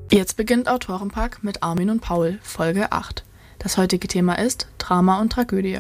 Jetzt beginnt Autorenpack mit Armin und Paul, Folge 8. Das heutige Thema ist Drama und Tragödie.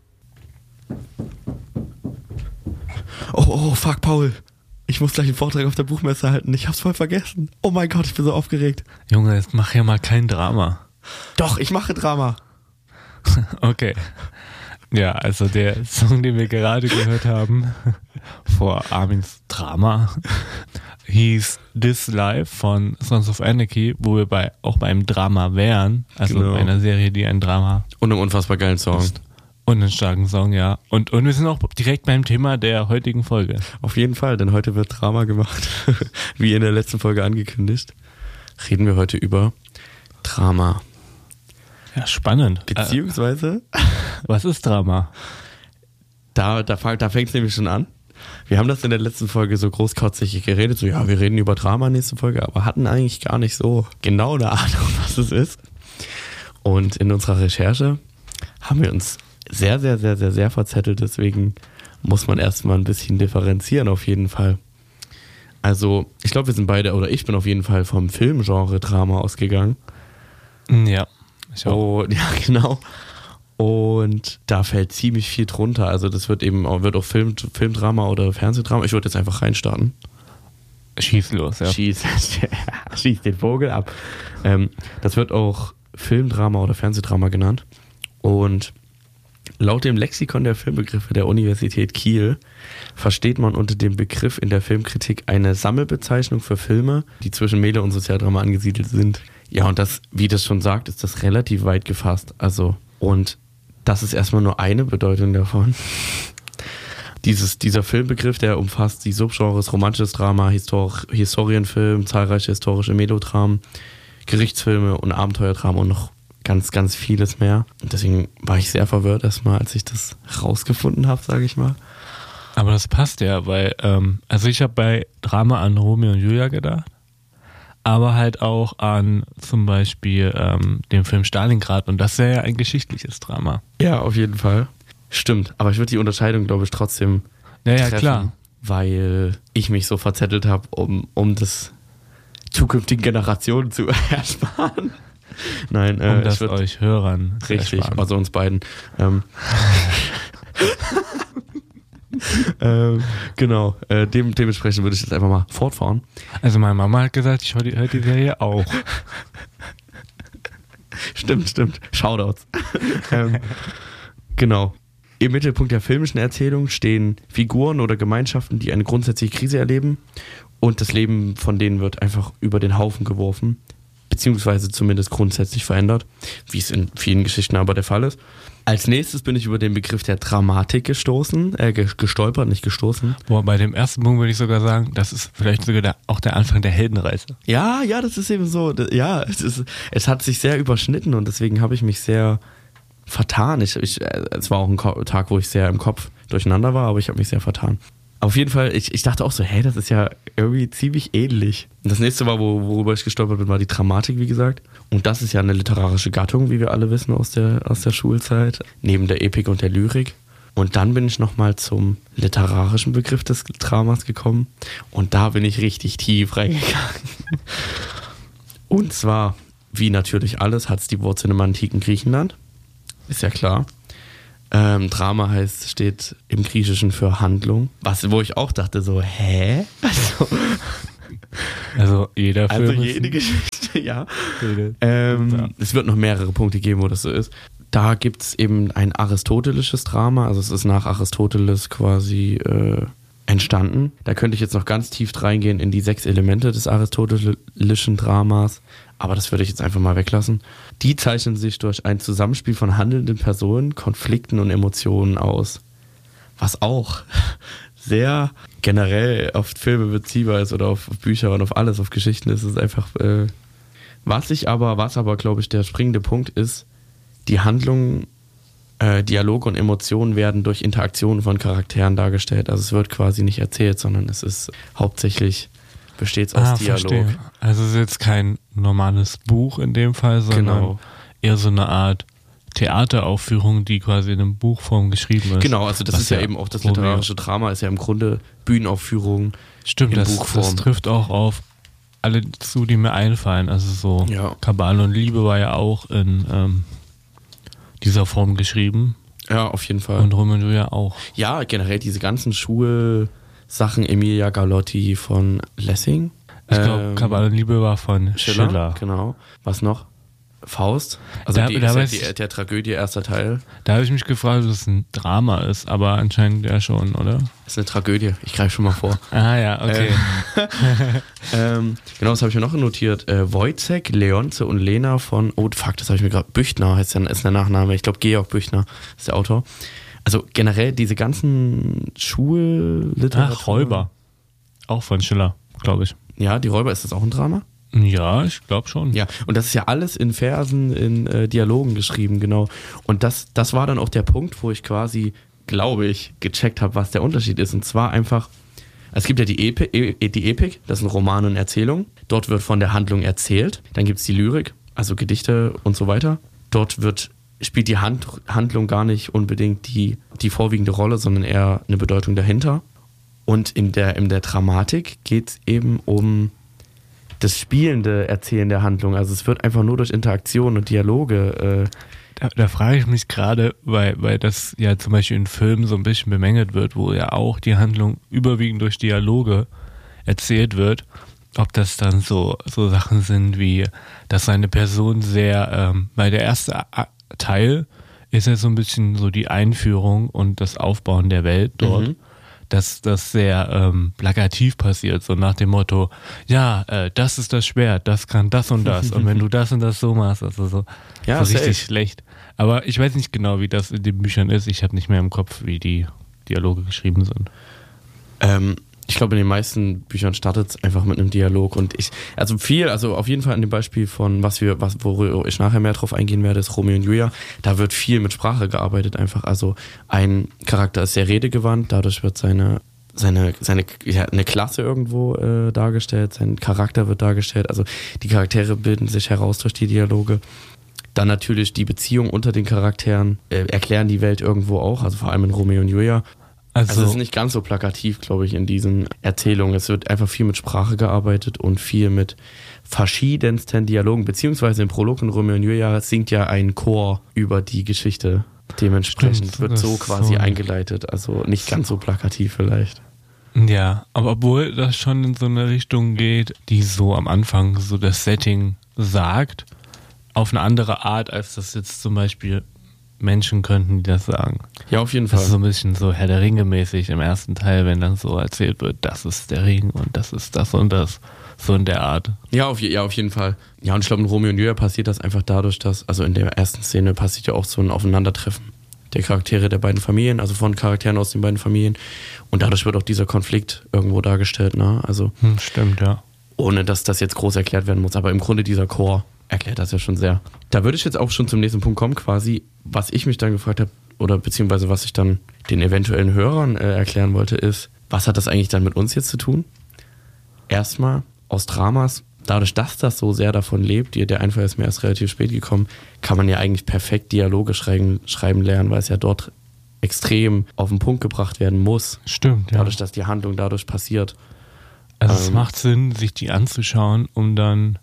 Oh, fuck, Paul. Ich muss gleich einen Vortrag auf der Buchmesse halten. Ich hab's voll vergessen. Oh mein Gott, ich bin so aufgeregt. Junge, jetzt mach ja mal kein Drama. Doch, ich mache Drama. Okay. Ja, also der Song, den wir gerade gehört haben, vor Armins Drama, hieß This Life von Sons of Anarchy, wo wir auch beim Drama wären. Also Genau. bei einer Serie, die ein Drama Und einem unfassbar geilen Song. ist. Und einen starken Song, ja. Und wir sind auch direkt beim Thema der heutigen Folge. Auf jeden Fall, denn heute wird Drama gemacht. Wie in der letzten Folge angekündigt. Reden wir heute über Drama. Ja, spannend. Beziehungsweise, Was ist Drama? da fängt es nämlich schon an. Wir haben das in der letzten Folge so großkotzig geredet, so ja, wir reden über Drama nächste Folge, aber hatten eigentlich gar nicht so genau eine Ahnung, was es ist. Und in unserer Recherche haben wir uns sehr, sehr, sehr, sehr, sehr verzettelt, deswegen muss man erstmal ein bisschen differenzieren auf jeden Fall. Also, ich glaube, wir sind beide, oder ich bin auf jeden Fall vom Filmgenre Drama ausgegangen. Ja, ich auch. Und, ja, genau. Und da fällt ziemlich viel drunter. Also das wird auch Filmdrama oder Fernsehdrama. Ich würde jetzt einfach reinstarten. Schieß los, ja. Schieß den Vogel ab. Das wird auch Filmdrama oder Fernsehdrama genannt. Und laut dem Lexikon der Filmbegriffe der Universität Kiel versteht man unter dem Begriff in der Filmkritik eine Sammelbezeichnung für Filme, die zwischen Mele und Sozialdrama angesiedelt sind. Ja, und das, wie das schon sagt, ist das relativ weit gefasst. Also, und das ist erstmal nur eine Bedeutung davon. Dieser Filmbegriff, der umfasst die Subgenres romantisches Drama, Historienfilm, zahlreiche historische Melodramen, Gerichtsfilme und Abenteuerdrama und noch ganz, ganz vieles mehr. Und deswegen war ich sehr verwirrt erstmal, als ich das rausgefunden habe, sage ich mal. Aber das passt ja, weil, also ich habe bei Drama an Romeo und Julia gedacht, aber halt auch an zum Beispiel den Film Stalingrad, und das wäre ja ein geschichtliches Drama. Ja, auf jeden Fall. Stimmt, aber ich würde die Unterscheidung, glaube ich, trotzdem treffen, klar. weil ich mich so verzettelt habe, um das zukünftigen Generationen zu ersparen. Nein, Um das ich würd, euch Hörern zu richtig, ersparen. also uns beiden. Genau, dementsprechend würde ich jetzt einfach mal fortfahren. Also meine Mama hat gesagt, ich höre die Serie auch. Stimmt. Shoutouts. Genau. Im Mittelpunkt der filmischen Erzählung stehen Figuren oder Gemeinschaften, die eine grundsätzliche Krise erleben, und das Leben von denen wird einfach über den Haufen geworfen, beziehungsweise zumindest grundsätzlich verändert, wie es in vielen Geschichten aber der Fall ist. Als nächstes bin ich über den Begriff der Dramatik gestolpert, nicht gestoßen. Boah, bei dem ersten Punkt würde ich sogar sagen, das ist vielleicht sogar auch der Anfang der Heldenreise. Ja, das ist eben so. Ja, es hat sich sehr überschnitten und deswegen habe ich mich sehr vertan. Es war auch ein Tag, wo ich sehr im Kopf durcheinander war, aber ich habe mich sehr vertan. Auf jeden Fall, ich dachte auch so, das ist ja irgendwie ziemlich ähnlich. Und das nächste war, worüber ich gestolpert bin, war die Dramatik, wie gesagt. Und das ist ja eine literarische Gattung, wie wir alle wissen aus der Schulzeit, neben der Epik und der Lyrik. Und dann bin ich nochmal zum literarischen Begriff des Dramas gekommen. Und da bin ich richtig tief reingegangen. Und zwar, wie natürlich alles, hat es die Wurzeln im antiken Griechenland. Ist ja klar. Drama steht im Griechischen für Handlung. Wo ich auch dachte so, hä? Also jeder Film Also jede Geschichte, ja. Es wird noch mehrere Punkte geben, wo das so ist. Da gibt es eben ein aristotelisches Drama, also es ist nach Aristoteles quasi entstanden. Da könnte ich jetzt noch ganz tief reingehen in die 6 Elemente des aristotelischen Dramas, aber das würde ich jetzt einfach mal weglassen. Die zeichnen sich durch ein Zusammenspiel von handelnden Personen, Konflikten und Emotionen aus. Was auch sehr generell auf Filme beziehbar ist oder auf Bücher und auf alles, auf Geschichten ist es einfach, was aber, glaube ich, der springende Punkt ist, die Handlung, Dialoge und Emotionen werden durch Interaktionen von Charakteren dargestellt. Also es wird quasi nicht erzählt, sondern es ist hauptsächlich, besteht aus Dialog. Verstehe. Also es ist jetzt kein normales Buch in dem Fall, sondern eher so eine Art Theateraufführung, die quasi in einem Buchform geschrieben ist. Genau, also das ist ja eben auch das literarische Drama, ist ja im Grunde Bühnenaufführung Stimmt, in das Buchform. trifft auch auf alle zu, die mir einfallen. Also so Kabale und Liebe war ja auch in dieser Form geschrieben. Ja, auf jeden Fall. Und Romeo und Julia auch. Ja, generell diese ganzen Schulsachen, Emilia Galotti von Lessing. Ich glaube, Kabale und Liebe war von Schiller. Genau. Was noch? Faust. Also der Tragödie, erster Teil. Da habe ich mich gefragt, ob es ein Drama ist, aber anscheinend ja schon, oder? Das ist eine Tragödie. Ich greife schon mal vor. Ah ja, okay. Genau, das habe ich mir noch notiert. Wojciech, Leonce und Lena von, das habe ich mir gerade, Büchner ist der Nachname. Ich glaube, Georg Büchner ist der Autor. Also generell diese ganzen Schulliteratur. Ach, Räuber. Auch von Schiller, glaube ich. Ja, die Räuber, ist das auch ein Drama? Ja, ich glaube schon. Ja, und das ist ja alles in Versen, in Dialogen geschrieben, genau. Und das war dann auch der Punkt, wo ich quasi, glaube ich, gecheckt habe, was der Unterschied ist. Und zwar einfach, es gibt ja die Epik, das sind Romane und Erzählungen. Dort wird von der Handlung erzählt. Dann gibt es die Lyrik, also Gedichte und so weiter. Dort spielt die Handlung gar nicht unbedingt die vorwiegende Rolle, sondern eher eine Bedeutung dahinter. Und in der Dramatik geht es eben um das spielende Erzählen der Handlung. Also es wird einfach nur durch Interaktion und Dialoge. Da frage ich mich gerade, weil das ja zum Beispiel in Filmen so ein bisschen bemängelt wird, wo ja auch die Handlung überwiegend durch Dialoge erzählt wird, ob das dann so Sachen sind wie, dass eine Person sehr, weil der erste Teil ist ja so ein bisschen so die Einführung und das Aufbauen der Welt dort. Mhm. Dass das sehr plakativ passiert, so nach dem Motto, ja, das ist das Schwert, das kann das und das und wenn du das und das so machst, also so richtig schlecht. Aber ich weiß nicht genau, wie das in den Büchern ist, ich habe nicht mehr im Kopf, wie die Dialoge geschrieben sind. Ich glaube, in den meisten Büchern startet es einfach mit einem Dialog und also auf jeden Fall an dem Beispiel von, worüber ich nachher mehr drauf eingehen werde, ist Romeo und Julia. Da wird viel mit Sprache gearbeitet einfach. Also ein Charakter ist sehr redegewandt, dadurch wird eine Klasse irgendwo dargestellt, sein Charakter wird dargestellt. Also die Charaktere bilden sich heraus durch die Dialoge. Dann natürlich die Beziehung unter den Charakteren erklären die Welt irgendwo auch, also vor allem in Romeo und Julia. Also es ist nicht ganz so plakativ, glaube ich, in diesen Erzählungen. Es wird einfach viel mit Sprache gearbeitet und viel mit verschiedensten Dialogen, beziehungsweise im Prolog in Romeo und Julia singt ja ein Chor über die Geschichte. Dementsprechend wird so quasi eingeleitet, also nicht ganz so plakativ vielleicht. Ja, aber obwohl das schon in so eine Richtung geht, die so am Anfang so das Setting sagt, auf eine andere Art, als das jetzt zum Beispiel Menschen könnten, die das sagen. Ja, auf jeden Fall. Das ist so ein bisschen so Herr der Ringe mäßig im ersten Teil, wenn dann so erzählt wird, das ist der Ring und das ist das und das. So in der Art. Ja, auf jeden Fall. Ja, und ich glaube, in Romeo und Julia passiert das einfach dadurch, dass, also in der ersten Szene passiert ja auch so ein Aufeinandertreffen der Charaktere der beiden Familien, also von Charakteren aus den beiden Familien. Und dadurch wird auch dieser Konflikt irgendwo dargestellt, ne? Also. Stimmt, ja. Ohne dass das jetzt groß erklärt werden muss. Aber im Grunde dieser Chor erklärt das ja schon sehr. Da würde ich jetzt auch schon zum nächsten Punkt kommen, quasi, was ich mich dann gefragt habe, oder beziehungsweise was ich dann den eventuellen Hörern erklären wollte, ist, was hat das eigentlich dann mit uns jetzt zu tun? Erstmal, aus Dramas, dadurch, dass das so sehr davon lebt, der Einfall ist mir erst relativ spät gekommen, kann man ja eigentlich perfekt Dialoge schreiben lernen, weil es ja dort extrem auf den Punkt gebracht werden muss. Stimmt, ja. Dadurch, dass die Handlung dadurch passiert. Also es macht Sinn, sich die anzuschauen, um dann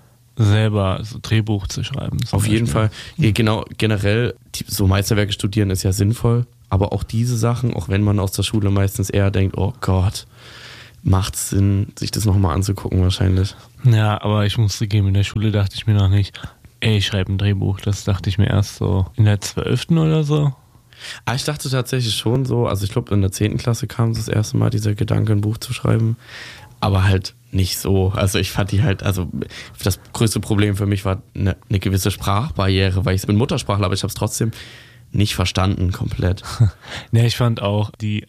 selber so Drehbuch zu schreiben. Auf jeden Fall. Genau, generell, so Meisterwerke studieren ist ja sinnvoll, aber auch diese Sachen, auch wenn man aus der Schule meistens eher denkt, oh Gott, macht es Sinn, sich das nochmal anzugucken wahrscheinlich. Ja, aber ich muss zugeben, in der Schule dachte ich mir noch nicht, ich schreibe ein Drehbuch. Das dachte ich mir erst so in der 12. oder so. Ich dachte tatsächlich schon so, also ich glaube in der 10. Klasse kam das erste Mal dieser Gedanke, ein Buch zu schreiben, aber halt nicht so. Also ich fand die halt, also das größte Problem für mich war eine gewisse Sprachbarriere, weil ich bin Muttersprachler, aber ich habe es trotzdem nicht verstanden komplett. Ja, ich fand auch die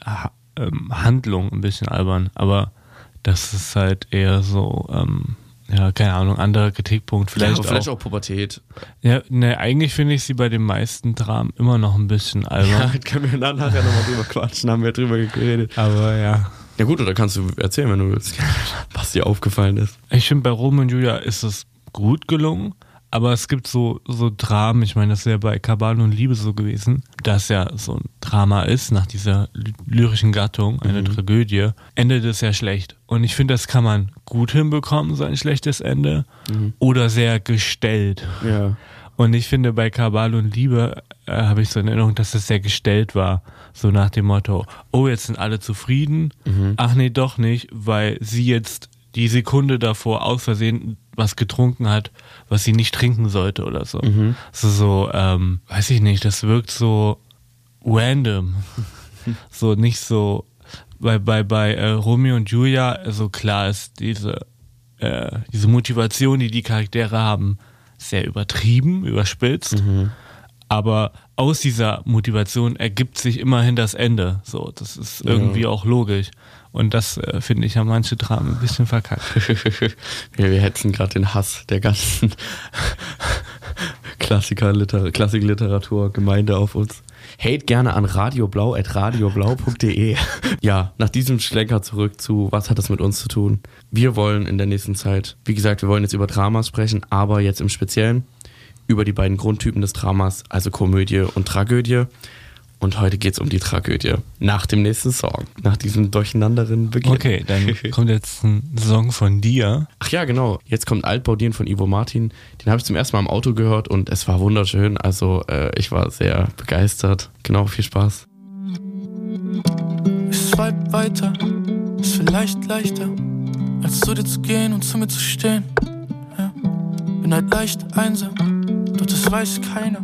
Handlung ein bisschen albern, aber das ist halt eher so, ja, keine Ahnung, anderer Kritikpunkt. Vielleicht auch Pubertät. Ja, ne, eigentlich finde ich sie bei den meisten Dramen immer noch ein bisschen albern. Ja, können wir dann nachher nochmal drüber quatschen, haben wir drüber geredet. Aber ja. Ja gut, oder kannst du erzählen, wenn du willst, was dir aufgefallen ist. Ich finde, bei Romeo und Julia ist es gut gelungen, Aber es gibt so Dramen, ich meine, das ist ja bei Kabale und Liebe so gewesen, dass ja so ein Drama ist, nach dieser lyrischen Gattung, eine Tragödie, endet es ja schlecht. Und ich finde, das kann man gut hinbekommen, so ein schlechtes Ende, oder sehr gestellt. Ja. Und ich finde, bei Kabale und Liebe habe ich so in Erinnerung, dass das sehr gestellt war. So nach dem Motto, oh, jetzt sind alle zufrieden. Ach nee, doch nicht, weil sie jetzt die Sekunde davor aus Versehen was getrunken hat, was sie nicht trinken sollte oder so. So, weiß ich nicht, das wirkt so random. So nicht so, bei Romeo und Julia, also klar ist diese Motivation, die Charaktere haben, sehr übertrieben, überspitzt. Aber aus dieser Motivation ergibt sich immerhin das Ende. So, das ist irgendwie auch logisch. Und das finde ich, haben manche Dramen ein bisschen verkackt. Wir hetzen gerade den Hass der ganzen Klassikliteratur-Gemeinde auf uns. Hate gerne an radioblau@radioblau.de. Ja, nach diesem Schlenker zurück zu, was hat das mit uns zu tun? Wir wollen in der nächsten Zeit, wie gesagt, wir wollen jetzt über Dramas sprechen, aber jetzt im Speziellen über die beiden Grundtypen des Dramas, also Komödie und Tragödie. Und heute geht es um die Tragödie. Nach dem nächsten Song. Nach diesem durcheinanderen Beginn. Okay, dann kommt jetzt ein Song von dir. Ach ja, genau. Jetzt kommt Altbaudin von Ivo Martin. Den habe ich zum ersten Mal im Auto gehört und es war wunderschön. Also ich war sehr begeistert. Genau, viel Spaß. Ich swipe weiter. Ist vielleicht leichter, als zu dir zu gehen und zu mir zu stehen. Ja. Bin halt leicht einsam, doch das weiß keiner.